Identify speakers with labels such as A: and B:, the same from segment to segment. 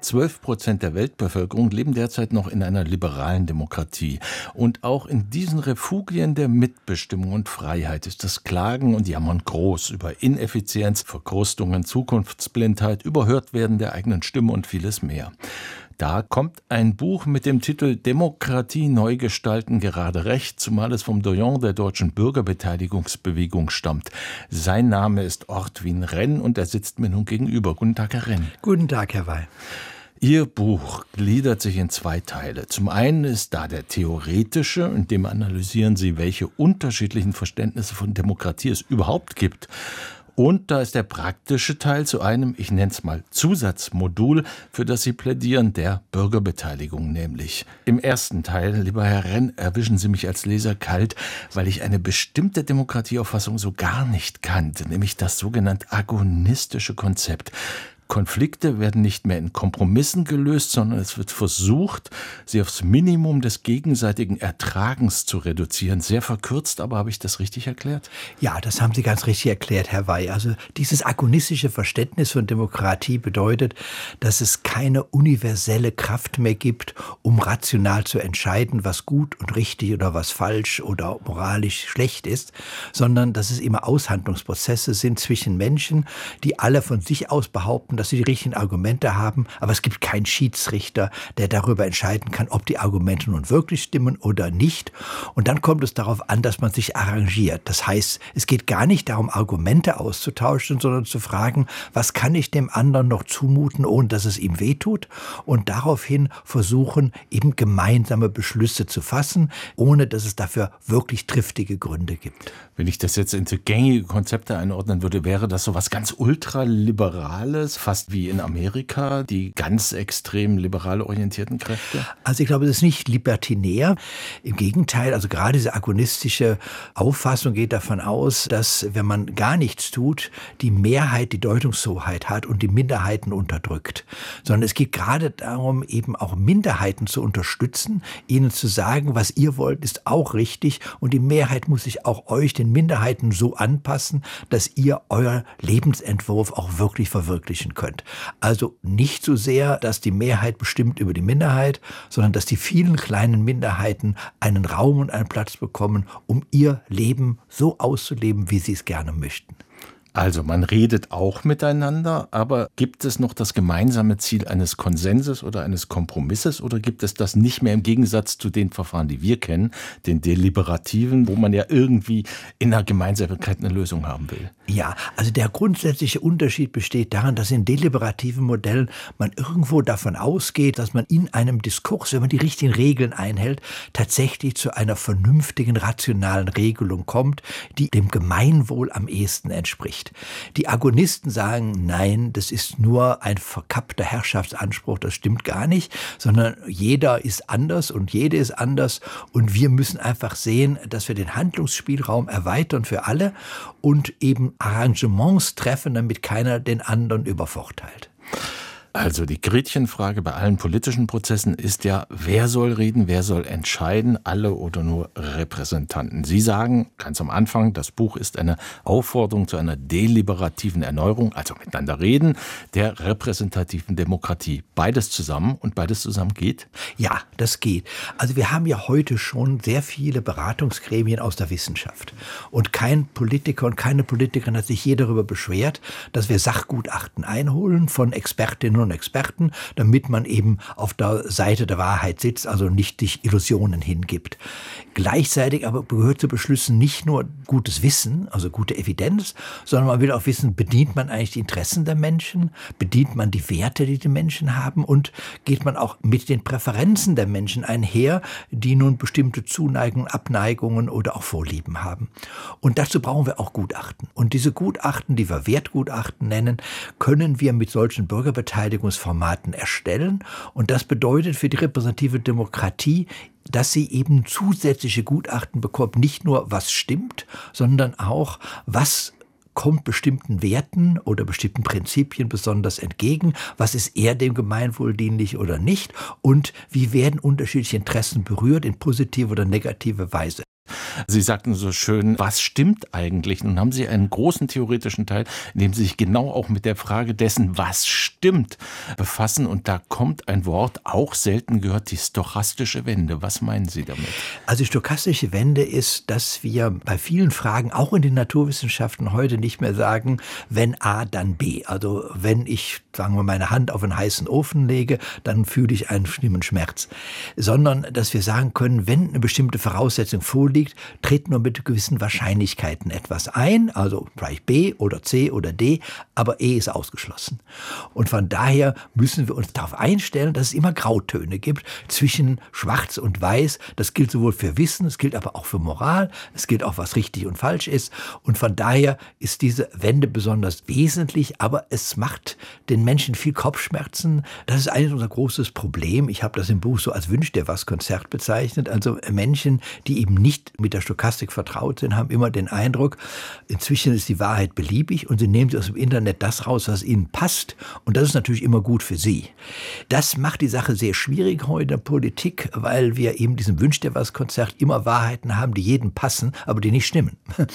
A: 12% der Weltbevölkerung leben derzeit noch in einer liberalen Demokratie. Und auch in diesen Refugien der Mitbestimmung und Freiheit ist das Klagen und Jammern groß über Ineffizienz, Verkrustungen, Zukunftsblindheit, Überhörtwerden der eigenen Stimme und vieles mehr. Da kommt ein Buch mit dem Titel Demokratie neu gestalten gerade recht, zumal es vom Doyen der deutschen Bürgerbeteiligungsbewegung stammt. Sein Name ist Ortwin Renn und er sitzt mir nun gegenüber. Guten Tag, Herr Renn.
B: Guten Tag, Herr Weil.
A: Ihr Buch gliedert sich in 2 Teile. Zum einen ist da der theoretische, in dem analysieren Sie, welche unterschiedlichen Verständnisse von Demokratie es überhaupt gibt. Und da ist der praktische Teil zu einem, ich nenne es mal Zusatzmodul, für das Sie plädieren, der Bürgerbeteiligung nämlich. Im ersten Teil, lieber Herr Renn, erwischen Sie mich als Leser kalt, weil ich eine bestimmte Demokratieauffassung so gar nicht kannte, nämlich das sogenannte agonistische Konzept. Konflikte werden nicht mehr in Kompromissen gelöst, sondern es wird versucht, sie aufs Minimum des gegenseitigen Ertragens zu reduzieren. Sehr verkürzt, aber habe ich das richtig erklärt?
B: Ja, das haben Sie ganz richtig erklärt, Herr Weil. Also dieses agonistische Verständnis von Demokratie bedeutet, dass es keine universelle Kraft mehr gibt, um rational zu entscheiden, was gut und richtig oder was falsch oder moralisch schlecht ist, sondern dass es immer Aushandlungsprozesse sind zwischen Menschen, die alle von sich aus behaupten, dass sie die richtigen Argumente haben, aber es gibt keinen Schiedsrichter, der darüber entscheiden kann, ob die Argumente nun wirklich stimmen oder nicht. Und dann kommt es darauf an, dass man sich arrangiert. Das heißt, es geht gar nicht darum, Argumente auszutauschen, sondern zu fragen, was kann ich dem anderen noch zumuten, ohne dass es ihm wehtut? Und daraufhin versuchen, eben gemeinsame Beschlüsse zu fassen, ohne dass es dafür wirklich triftige Gründe gibt.
A: Wenn ich das jetzt in gängige Konzepte einordnen würde, wäre das so was ganz ultraliberales, fast wie in Amerika, die ganz extrem liberal orientierten Kräfte?
B: Also ich glaube, das ist nicht libertinär. Im Gegenteil, also gerade diese agonistische Auffassung geht davon aus, dass, wenn man gar nichts tut, die Mehrheit die Deutungshoheit hat und die Minderheiten unterdrückt. Sondern es geht gerade darum, eben auch Minderheiten zu unterstützen, ihnen zu sagen, was ihr wollt, ist auch richtig und die Mehrheit muss sich auch euch, den Minderheiten, so anpassen, dass ihr euer Lebensentwurf auch wirklich verwirklichen könnt. Also nicht so sehr, dass die Mehrheit bestimmt über die Minderheit, sondern dass die vielen kleinen Minderheiten einen Raum und einen Platz bekommen, um ihr Leben so auszuleben, wie sie es gerne möchten.
A: Also man redet auch miteinander, aber gibt es noch das gemeinsame Ziel eines Konsenses oder eines Kompromisses oder gibt es das nicht mehr im Gegensatz zu den Verfahren, die wir kennen, den deliberativen, wo man ja irgendwie in der Gemeinsamkeit eine Lösung haben will?
B: Ja, also der grundsätzliche Unterschied besteht darin, dass in deliberativen Modellen man irgendwo davon ausgeht, dass man in einem Diskurs, wenn man die richtigen Regeln einhält, tatsächlich zu einer vernünftigen, rationalen Regelung kommt, die dem Gemeinwohl am ehesten entspricht. Die Agonisten sagen, nein, das ist nur ein verkappter Herrschaftsanspruch, das stimmt gar nicht, sondern jeder ist anders und jede ist anders und wir müssen einfach sehen, dass wir den Handlungsspielraum erweitern für alle und eben Arrangements treffen, damit keiner den anderen übervorteilt.
A: Also die Gretchenfrage bei allen politischen Prozessen ist ja, wer soll reden, wer soll entscheiden, alle oder nur Repräsentanten. Sie sagen ganz am Anfang, das Buch ist eine Aufforderung zu einer deliberativen Erneuerung, also miteinander reden, der repräsentativen Demokratie. Beides zusammen und beides zusammen geht?
B: Ja, das geht. Also wir haben ja heute schon sehr viele Beratungsgremien aus der Wissenschaft. Und kein Politiker und keine Politikerin hat sich je darüber beschwert, dass wir Sachgutachten einholen von Expertinnen und Experten, damit man eben auf der Seite der Wahrheit sitzt, also nicht sich Illusionen hingibt. Gleichzeitig aber gehört zu Beschlüssen nicht nur gutes Wissen, also gute Evidenz, sondern man will auch wissen, bedient man eigentlich die Interessen der Menschen, bedient man die Werte, die die Menschen haben und geht man auch mit den Präferenzen der Menschen einher, die nun bestimmte Zuneigungen, Abneigungen oder auch Vorlieben haben. Und dazu brauchen wir auch Gutachten. Und diese Gutachten, die wir Wertgutachten nennen, können wir mit solchen Bürgerbeteiligungsformaten erstellen. Und das bedeutet für die repräsentative Demokratie, dass sie eben zusätzliche Gutachten bekommt, nicht nur was stimmt, sondern auch was kommt bestimmten Werten oder bestimmten Prinzipien besonders entgegen, was ist eher dem Gemeinwohl dienlich oder nicht und wie werden unterschiedliche Interessen berührt in positive oder negative Weise.
A: Sie sagten so schön, was stimmt eigentlich? Nun haben Sie einen großen theoretischen Teil, in dem Sie sich genau auch mit der Frage dessen, was stimmt, befassen. Und da kommt ein Wort, auch selten gehört, die stochastische Wende. Was meinen Sie damit?
B: Also die stochastische Wende ist, dass wir bei vielen Fragen, auch in den Naturwissenschaften, heute nicht mehr sagen, wenn A, dann B. Also wenn ich, sagen wir, meine Hand auf einen heißen Ofen lege, dann fühle ich einen schlimmen Schmerz. Sondern, dass wir sagen können, wenn eine bestimmte Voraussetzung vorliegt, tritt nur mit gewissen Wahrscheinlichkeiten etwas ein, also vielleicht B oder C oder D, aber E ist ausgeschlossen. Und von daher müssen wir uns darauf einstellen, dass es immer Grautöne gibt zwischen Schwarz und Weiß. Das gilt sowohl für Wissen, es gilt aber auch für Moral, es gilt auch, was richtig und falsch ist. Und von daher ist diese Wende besonders wesentlich, aber es macht den Menschen viel Kopfschmerzen. Das ist eigentlich unser großes Problem. Ich habe das im Buch so als Wünsch dir was Konzert bezeichnet. Also Menschen, die eben nicht mit der Stochastik vertraut sind, haben immer den Eindruck, inzwischen ist die Wahrheit beliebig und sie nehmen aus dem Internet das raus, was ihnen passt. Und das ist natürlich immer gut für sie. Das macht die Sache sehr schwierig heute in der Politik, weil wir eben diesem Wünsch dir was Konzert immer Wahrheiten haben, die jedem passen, aber die nicht stimmen.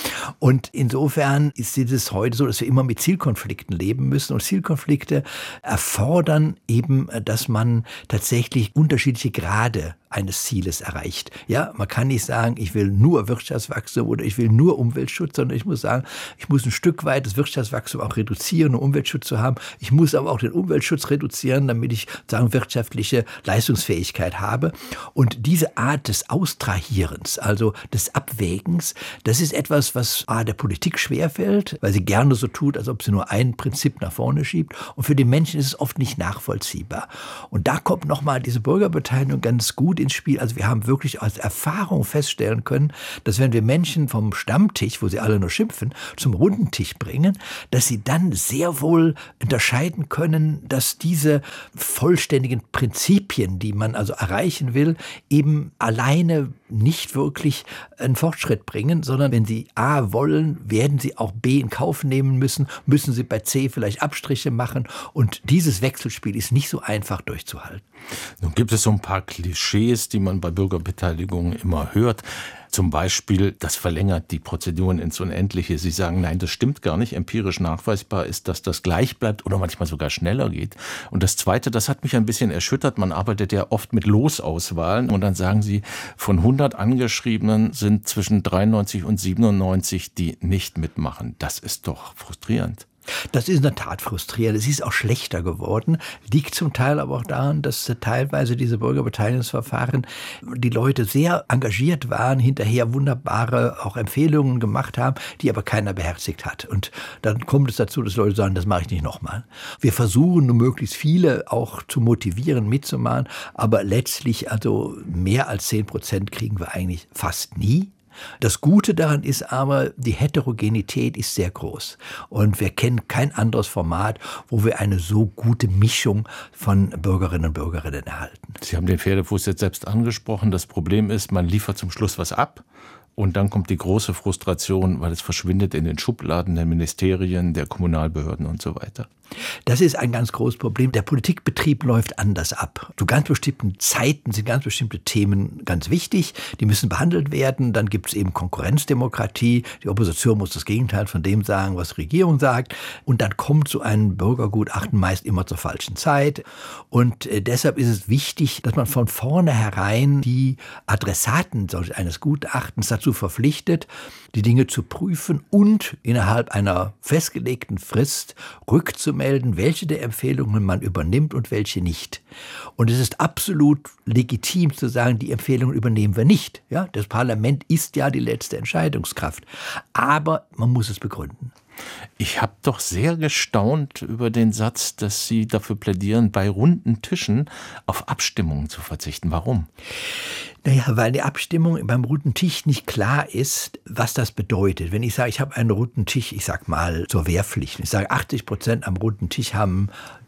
B: Und insofern ist es heute so, dass wir immer mit Zielkonflikten leben müssen. Und Zielkonflikte erfordern eben, dass man tatsächlich unterschiedliche Grade eines Zieles erreicht. Ja, man kann nicht sagen, ich will nur Wirtschaftswachstum oder ich will nur Umweltschutz, sondern ich muss sagen, ich muss ein Stück weit das Wirtschaftswachstum auch reduzieren, um Umweltschutz zu haben. Ich muss aber auch den Umweltschutz reduzieren, damit ich, sagen, wirtschaftliche Leistungsfähigkeit habe. Und diese Art des Austrahierens, also des Abwägens, das ist etwas, was der Politik schwerfällt, weil sie gerne so tut, als ob sie nur ein Prinzip nach vorne schiebt. Und für die Menschen ist es oft nicht nachvollziehbar. Und da kommt nochmal diese Bürgerbeteiligung ganz gut ins Spiel. Also wir haben wirklich als Erfahrung feststellen können, dass wenn wir Menschen vom Stammtisch, wo sie alle nur schimpfen, zum runden Tisch bringen, dass sie dann sehr wohl unterscheiden können, dass diese vollständigen Prinzipien, die man also erreichen will, eben alleine nicht wirklich einen Fortschritt bringen, sondern wenn sie A wollen, werden sie auch B in Kauf nehmen müssen sie bei C vielleicht Abstriche machen und dieses Wechselspiel ist nicht so einfach durchzuhalten.
A: Nun gibt es so ein paar Klischees, die man bei Bürgerbeteiligung immer hört. Zum Beispiel, das verlängert die Prozeduren ins Unendliche. Sie sagen, nein, das stimmt gar nicht. Empirisch nachweisbar ist, dass das gleich bleibt oder manchmal sogar schneller geht. Und das Zweite, das hat mich ein bisschen erschüttert. Man arbeitet ja oft mit Losauswahlen und dann sagen Sie, von 100 Angeschriebenen sind zwischen 93 und 97, die nicht mitmachen. Das ist doch frustrierend.
B: Das ist in der Tat frustrierend. Es ist auch schlechter geworden. Liegt zum Teil aber auch daran, dass teilweise diese Bürgerbeteiligungsverfahren die Leute sehr engagiert waren, hinterher wunderbare auch Empfehlungen gemacht haben, die aber keiner beherzigt hat. Und dann kommt es dazu, dass Leute sagen, das mache ich nicht nochmal. Wir versuchen nur möglichst viele auch zu motivieren, mitzumachen, aber letztlich also mehr als 10% kriegen wir eigentlich fast nie. Das Gute daran ist aber, die Heterogenität ist sehr groß. Und wir kennen kein anderes Format, wo wir eine so gute Mischung von Bürgerinnen und Bürgern erhalten.
A: Sie haben den Pferdefuß jetzt selbst angesprochen. Das Problem ist, man liefert zum Schluss was ab. Und dann kommt die große Frustration, weil es verschwindet in den Schubladen der Ministerien, der Kommunalbehörden und so weiter.
B: Das ist ein ganz großes Problem. Der Politikbetrieb läuft anders ab. Zu ganz bestimmten Zeiten sind ganz bestimmte Themen ganz wichtig. Die müssen behandelt werden. Dann gibt es eben Konkurrenzdemokratie. Die Opposition muss das Gegenteil von dem sagen, was die Regierung sagt. Und dann kommt so ein Bürgergutachten meist immer zur falschen Zeit. Und deshalb ist es wichtig, dass man von vornherein die Adressaten solch eines Gutachtens dazu verpflichtet, die Dinge zu prüfen und innerhalb einer festgelegten Frist rückzumelden, welche der Empfehlungen man übernimmt und welche nicht. Und es ist absolut legitim zu sagen, die Empfehlungen übernehmen wir nicht. Ja, das Parlament ist ja die letzte Entscheidungskraft. Aber man muss es begründen.
A: Ich habe doch sehr gestaunt über den Satz, dass Sie dafür plädieren, bei runden Tischen auf Abstimmungen zu verzichten. Warum?
B: Naja, weil die Abstimmung beim runden Tisch nicht klar ist, was das bedeutet. Wenn ich sage, ich habe einen runden Tisch, ich sage mal zur Wehrpflicht, ich sage 80% am runden Tisch haben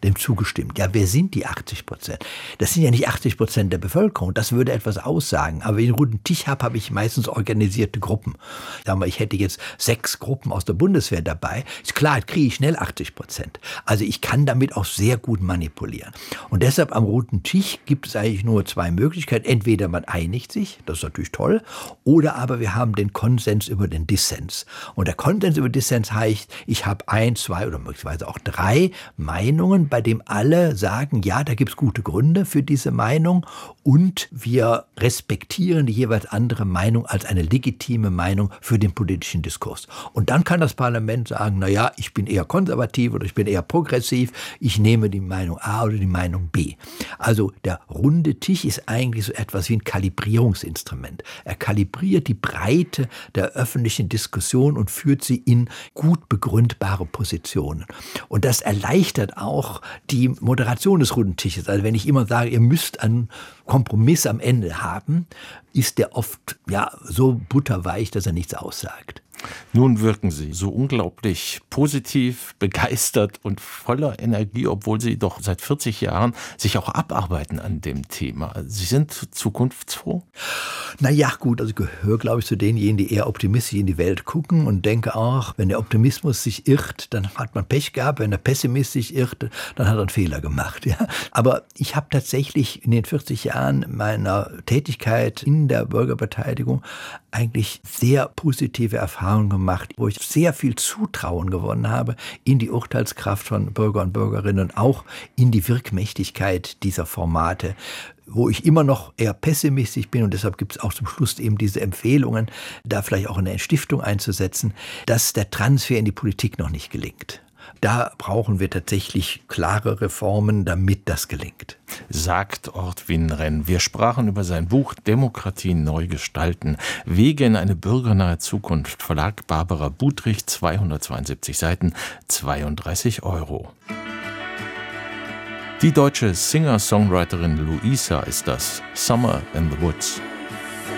B: dem zugestimmt. Ja, wer sind die 80%? Das sind ja nicht 80% der Bevölkerung. Das würde etwas aussagen. Aber wenn ich einen runden Tisch habe ich meistens organisierte Gruppen. Sagen wir, ich hätte jetzt 6 Gruppen aus der Bundeswehr dabei. Ist klar, kriege ich schnell 80%. Also ich kann damit auch sehr gut manipulieren. Und deshalb am runden Tisch gibt es eigentlich nur 2 Möglichkeiten. Entweder man einigt sich, das ist natürlich toll, oder aber wir haben den Konsens über den Dissens. Und der Konsens über Dissens heißt, ich habe 1, 2 oder möglicherweise auch 3 Meinungen, bei dem alle sagen, ja, da gibt es gute Gründe für diese Meinung und wir respektieren die jeweils andere Meinung als eine legitime Meinung für den politischen Diskurs. Und dann kann das Parlament sagen, naja, ich bin eher konservativ oder ich bin eher progressiv, ich nehme die Meinung A oder die Meinung B. Also der runde Tisch ist eigentlich so etwas wie ein Kalibrierungsinstrument. Er kalibriert die Breite der öffentlichen Diskussion und führt sie in gut begründbare Positionen. Und das erleichtert auch die Moderation des runden Tisches. Also wenn ich immer sage, ihr müsst einen Kompromiss am Ende haben, ist der oft so butterweich, dass er nichts aussagt.
A: Nun wirken Sie so unglaublich positiv, begeistert und voller Energie, obwohl Sie doch seit 40 Jahren sich auch abarbeiten an dem Thema. Sie sind zukunftsfroh?
B: Naja, gut, also ich gehöre, glaube ich, zu denjenigen, die eher optimistisch in die Welt gucken und denke auch, wenn der Optimismus sich irrt, dann hat man Pech gehabt. Wenn der Pessimismus sich irrt, dann hat er einen Fehler gemacht. Ja. Aber ich habe tatsächlich in den 40 Jahren meiner Tätigkeit in der Bürgerbeteiligung eigentlich sehr positive Erfahrungen gemacht, wo ich sehr viel Zutrauen gewonnen habe in die Urteilskraft von Bürger und Bürgerinnen und auch in die Wirkmächtigkeit dieser Formate, wo ich immer noch eher pessimistisch bin und deshalb gibt es auch zum Schluss eben diese Empfehlungen, da vielleicht auch eine Stiftung einzusetzen, dass der Transfer in die Politik noch nicht gelingt. Da brauchen wir tatsächlich klare Reformen, damit das gelingt.
A: Sagt Ortwin Renn. Wir sprachen über sein Buch Demokratie neu gestalten. Wege in eine bürgernahe Zukunft. Verlag Barbara Budrich, 272 Seiten, 32 €. Die deutsche Singer-Songwriterin Luisa ist das. Summer in the Woods.